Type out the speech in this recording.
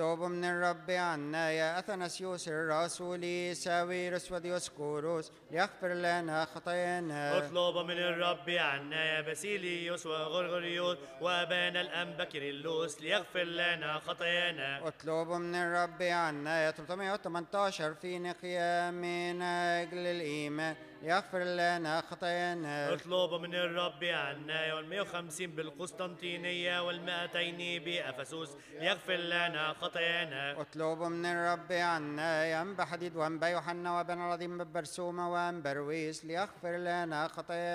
توبوا من الرب عنا يا أثناسيوس الرسولي ساويرس وديوسكوروس ليغفر لنا خطايانا. اطلب من الرب عنا يا باسيليوس وغرغريوس وابانا الانبا كيرلس ليغفر لنا خطايانا. اطلبوا من الرب عنا يا 318 في نقيا من أجل الإيمان يغفر لنا خطايانا. اطلب من الرب عنا يا 150 بالقسطنطينية وال200 بأفسوس ليغفر لنا خطايانا. اطلبوا من الرب عنا يا أنبا حديد وأنبا يوحنا وأبانا العظيم ببرسومة وأنبا رويس ليغفر لنا خطايانا.